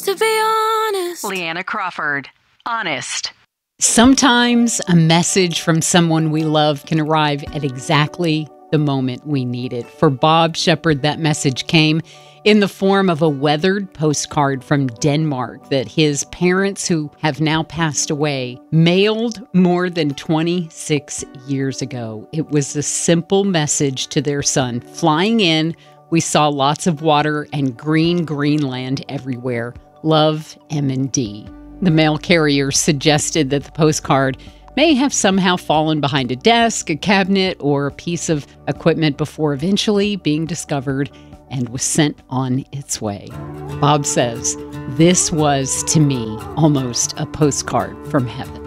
to be honest. Leanna Crawford, Honest. Sometimes a message from someone we love can arrive at exactly the moment we need it. For Bob Shepard, that message came in the form of a weathered postcard from Denmark that his parents, who have now passed away, mailed more than 26 years ago. It was a simple message to their son. Flying in, we saw lots of water and green Greenland everywhere. Love, M&D. The mail carrier suggested that the postcard may have somehow fallen behind a desk, a cabinet, or a piece of equipment before eventually being discovered and was sent on its way. Bob says, "This was, to me, almost a postcard from heaven."